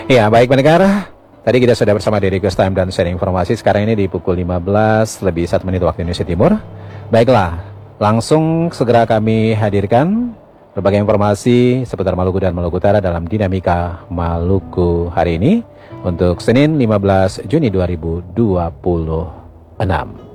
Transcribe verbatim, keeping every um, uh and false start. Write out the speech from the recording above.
Ya, baik pendengar. Tadi kita sudah bersama di Request Time dan sharing informasi. Sekarang ini di pukul lima belas lebih satu menit waktu Indonesia Timur. Baiklah, langsung segera kami hadirkan berbagai informasi seputar Maluku dan Maluku Utara dalam Dinamika Maluku hari ini untuk Senin lima belas Juni dua ribu dua puluh enam.